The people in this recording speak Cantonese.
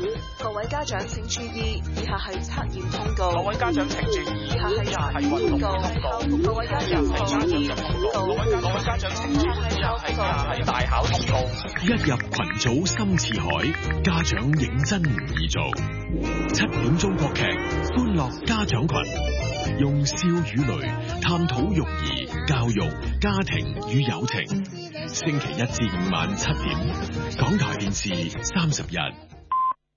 各位家長請注意，以下係測驗通告。 各位家長請注意， 以下係查驗通告。各位家長請注意， 各位家長請注意，以下係大考通告。 一入群組深似海，家長認真唔易做。7點鐘國劇歡樂家長群，用笑與淚探討育兒、教育、家庭與友情。星期1至5晚7點，港台電視31。